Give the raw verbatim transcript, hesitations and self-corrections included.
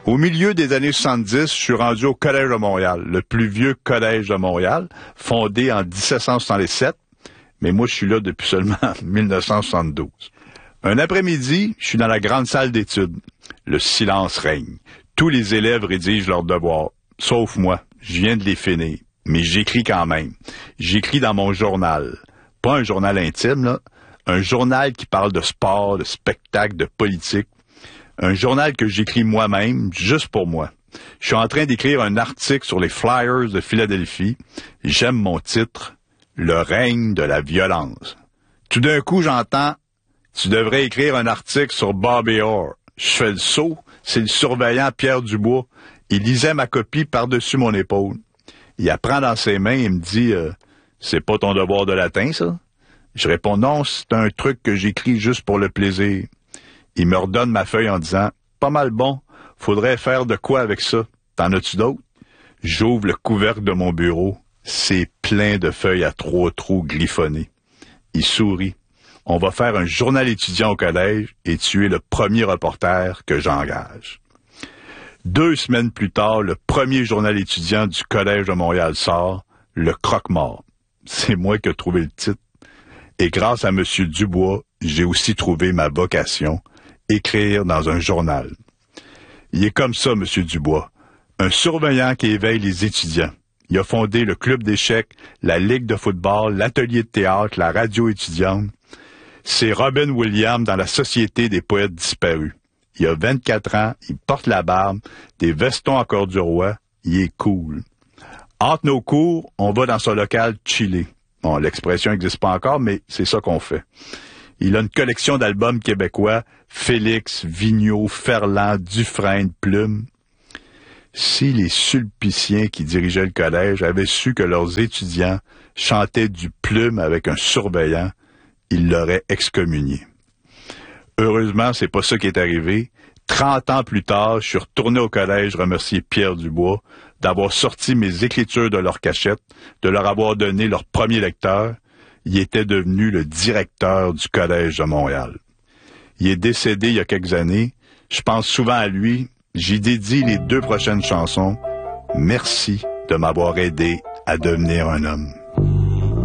Au milieu des années soixante-dix, je suis rendu au Collège de Montréal, le plus vieux collège de Montréal, fondé en dix-sept cent soixante-sept, mais moi je suis là depuis seulement mille neuf cent soixante-douze. Un après-midi, je suis dans la grande salle d'études. Le silence règne. Tous les élèves rédigent leurs devoirs, sauf moi. Je viens de les finir, mais j'écris quand même. J'écris dans mon journal. Pas un journal intime, là. Un journal qui parle de sport, de spectacle, de politique. Un journal que j'écris moi-même, juste pour moi. Je suis en train d'écrire un article sur les Flyers de Philadelphie. J'aime mon titre, « Le règne de la violence ». Tout d'un coup, j'entends « Tu devrais écrire un article sur Bobby Orr ». Je fais le saut, c'est le surveillant Pierre Dubois. Il lisait ma copie par-dessus mon épaule. Il la prend dans ses mains et me dit euh, « C'est pas ton devoir de latin, ça? » Je réponds « Non, c'est un truc que j'écris juste pour le plaisir. » Il me redonne ma feuille en disant « Pas mal bon, faudrait faire de quoi avec ça? T'en as-tu d'autres? » J'ouvre le couvercle de mon bureau. C'est plein de feuilles à trois trous griffonnées. Il sourit. « On va faire un journal étudiant au collège et tu es le premier reporter que j'engage. » Deux semaines plus tard, le premier journal étudiant du Collège de Montréal sort, Le Croque-Mort. C'est moi qui ai trouvé le titre. Et grâce à M. Dubois, j'ai aussi trouvé ma vocation, écrire dans un journal. Il est comme ça, M. Dubois, un surveillant qui éveille les étudiants. Il a fondé le club d'échecs, la ligue de football, l'atelier de théâtre, la radio étudiante. C'est Robin Williams dans la Société des poètes disparus. Il a vingt-quatre ans, il porte la barbe, des vestons à corduroy, il est cool. Entre nos cours, on va dans son local chiller. Bon, l'expression n'existe pas encore, mais c'est ça qu'on fait. Il a une collection d'albums québécois, Félix, Vigneault, Ferland, Dufresne, Plume. Si les sulpiciens qui dirigeaient le collège avaient su que leurs étudiants chantaient du Plume avec un surveillant, ils l'auraient excommunié. Heureusement, c'est pas ça qui est arrivé. Trente ans plus tard, je suis retourné au collège remercier Pierre Dubois d'avoir sorti mes écritures de leur cachette, de leur avoir donné leur premier lecteur. Il était devenu le directeur du Collège de Montréal. Il est décédé il y a quelques années. Je pense souvent à lui. J'y dédie les deux prochaines chansons. Merci de m'avoir aidé à devenir un homme.